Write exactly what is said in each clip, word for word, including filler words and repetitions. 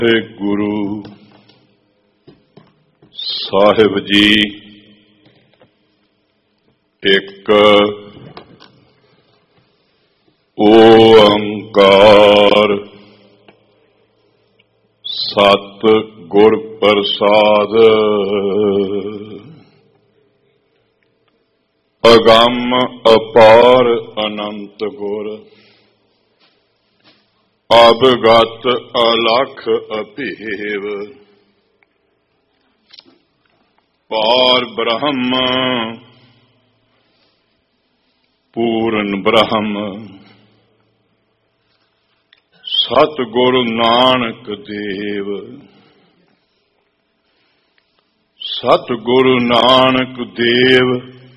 हे गुरु साहिब जी, एक ओंकार सत गुर प्रसाद। अगम अपार अनंत गुर, अवगत अलख अभेव। पार ब्रह्म पूर्ण ब्रह्म, सतगुरु नानक देव। सतगुरु नानक देव,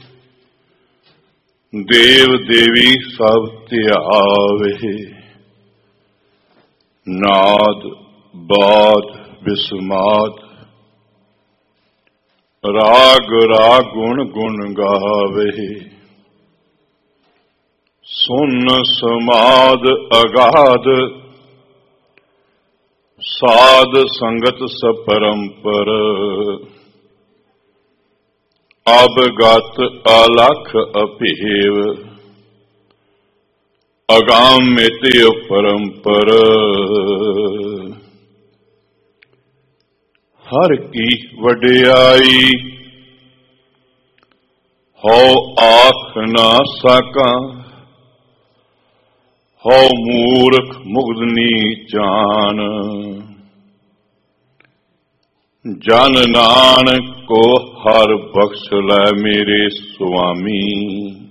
देव देवी सब ध्यावे। नाद बाद विस्माद, राग राग गुण गुण गावे। सुन समाद अगाध, साध संगत सपरंपर। अवगत अलख अभेव, अगामित परंपर। हर की वडियाई हो आख ना सका। हो मूर्ख मुग्धनी जान, जन नानक को हर बख्श लै मेरे स्वामी।